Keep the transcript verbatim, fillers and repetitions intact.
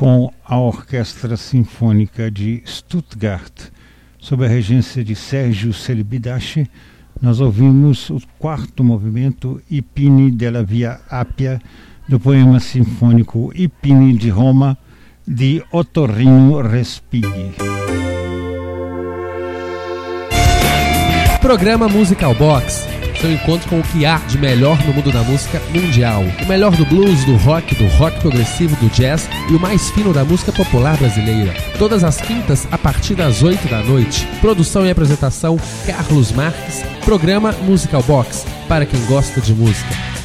com a Orquestra Sinfônica de Stuttgart, sob a regência de Sérgio Celibidache. Nós ouvimos o quarto movimento, I Pini della Via Appia, do poema sinfônico I Pini de Roma, de Ottorino Respighi. Programa Musical Box, seu encontro com o que há de melhor no mundo da música mundial. O melhor do blues, do rock, do rock progressivo, do jazz e o mais fino da música popular brasileira. Todas as quintas, a partir das oito da noite. Produção e apresentação, Carlos Marques. Programa Musical Box, para quem gosta de música.